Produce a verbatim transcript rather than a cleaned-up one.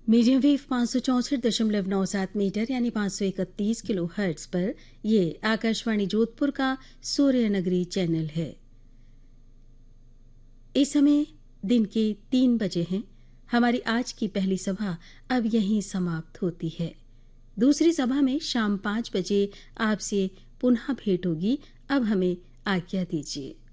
Medium wave पाँच सौ चौंसठ दशमलव नौ सात मीटर यानी पाँच सौ इकतीस किलो हर्ट्ज पर ये आकाशवाणी जोधपुर का सूर्य नगरी चैनल है। इस समय दिन के तीन बजे हैं। हमारी आज की पहली सभा अब यहीं समाप्त होती है। दूसरी सभा में शाम पाँच बजे आपसे पुनः भेंट होगी। अब हमें आज्ञा दीजिए।